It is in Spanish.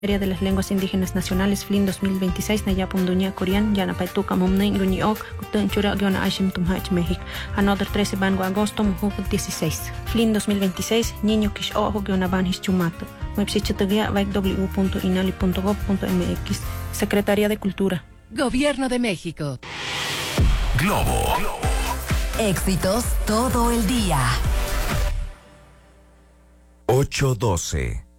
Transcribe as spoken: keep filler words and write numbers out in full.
Feria de las Lenguas Indígenas Nacionales F L I N dos mil veintiséis Nayapum Duña Corean Yanapaituca Momnei Guniok Kutunchura Giona Ashim Tumhach México. Another trece Bango Agosto Mujuk dieciséis. F L I N dos mil veintiséis Niño Kish Ojo Giona Banhis Chumato. Website w punto inali punto gov punto mx. Secretaría de Cultura. Gobierno de México. Globo. Éxitos todo el día. ocho doce.